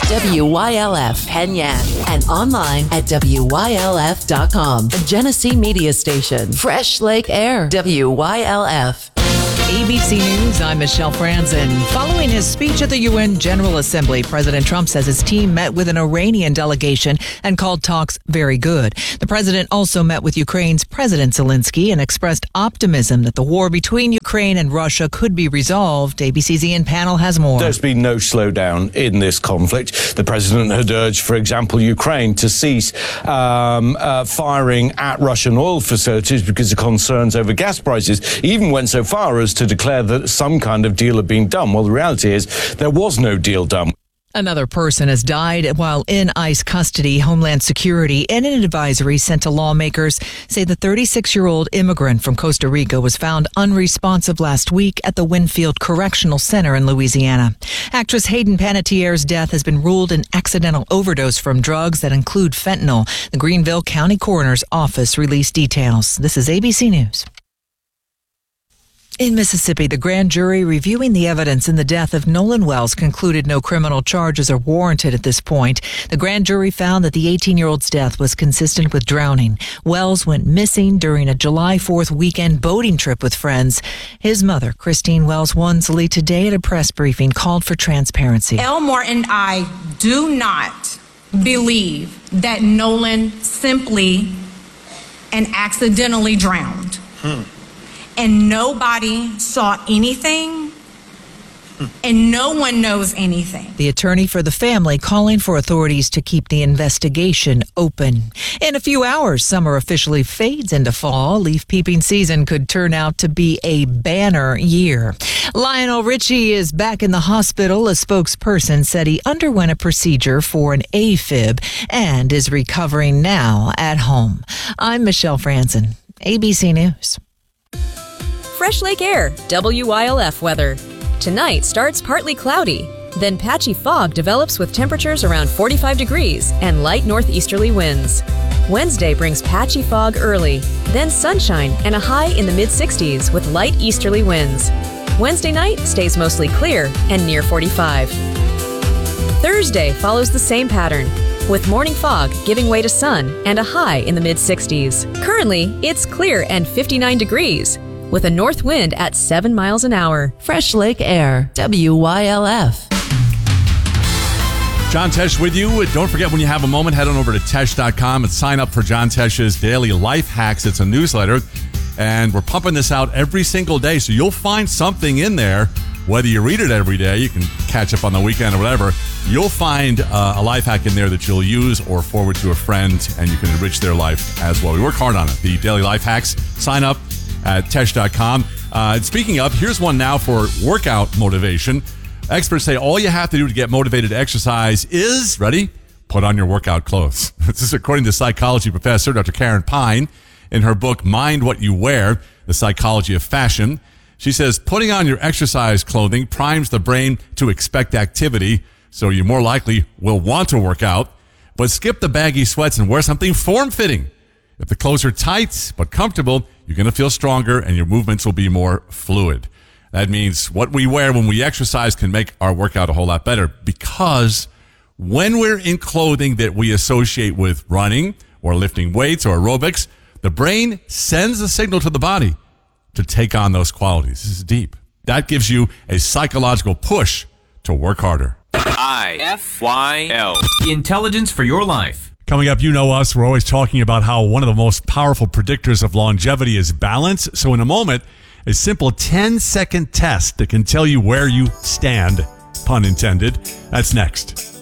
WYLF Penyan, and online at WYLF.com. A Genesee Media Station. Fresh Lake Air. WYLF. ABC News, I'm Michelle Franzen. Following his speech at the UN General Assembly, President Trump says his team met with an Iranian delegation and called talks very good. The president also met with Ukraine's President Zelensky and expressed optimism that the war between Ukraine and Russia could be resolved. ABC's Ian Pannell has more. There's been no slowdown in this conflict. The president had urged, for example, Ukraine to cease firing at Russian oil facilities because of concerns over gas prices. He even went so far as to declare that some kind of deal had been done. Well, the reality is there was no deal done. Another person has died while in ICE custody. Homeland Security and an advisory sent to lawmakers say the 36-year-old immigrant from Costa Rica was found unresponsive last week at the Winfield Correctional Center in Louisiana. Actress Hayden Panettiere's death has been ruled an accidental overdose from drugs that include fentanyl. The Greenville County Coroner's Office released details. This is ABC News. In Mississippi, the grand jury reviewing the evidence in the death of Nolan Wells concluded no criminal charges are warranted at this point. The grand jury found that the 18-year-old's death was consistent with drowning. Wells went missing during a July 4th weekend boating trip with friends. His mother, Christine Wells Wonsley, today at a press briefing called for transparency. Elmore and I do not believe that Nolan simply and accidentally drowned. And nobody saw anything, and no one knows anything. The attorney for the family calling for authorities to keep the investigation open. In a few hours, summer officially fades into fall. Leaf peeping season could turn out to be a banner year. Lionel Richie is back in the hospital. A spokesperson said he underwent a procedure for an AFib and is recovering now at home. I'm Michelle Franzen, ABC News. Fresh Lake Air, WYLF weather. Tonight starts partly cloudy, then patchy fog develops with temperatures around 45 degrees and light northeasterly winds. Wednesday brings patchy fog early, then sunshine and a high in the mid-60s with light easterly winds. Wednesday night stays mostly clear and near 45. Thursday follows the same pattern, with morning fog giving way to sun and a high in the mid-60s. Currently, it's clear and 59 degrees. With a north wind at 7 miles an hour. Fresh Lake Air. WYLF. John Tesh with you. Don't forget, when you have a moment, head on over to Tesh.com and sign up for John Tesh's Daily Life Hacks. It's a newsletter, and we're pumping this out every single day, so you'll find something in there. Whether you read it every day, you can catch up on the weekend or whatever, you'll find a life hack in there that you'll use or forward to a friend, and you can enrich their life as well. We work hard on it. The Daily Life Hacks. Sign up at Tesh.com. Speaking of, here's one now for workout motivation. Experts say all you have to do to get motivated to exercise is, ready? Put on your workout clothes. This is according to psychology professor Dr. Karen Pine in her book, Mind What You Wear, The Psychology of Fashion. She says putting on your exercise clothing primes the brain to expect activity, so you more likely will want to work out. But skip the baggy sweats and wear something form-fitting. If the clothes are tight but comfortable, you're going to feel stronger and your movements will be more fluid. That means what we wear when we exercise can make our workout a whole lot better, because when we're in clothing that we associate with running or lifting weights or aerobics, the brain sends a signal to the body to take on those qualities. This is deep. That gives you a psychological push to work harder. IFYL. Intelligence for your life. Coming up, you know us. We're always talking about how one of the most powerful predictors of longevity is balance. So in a moment, a simple 10-second test that can tell you where you stand, pun intended. That's next.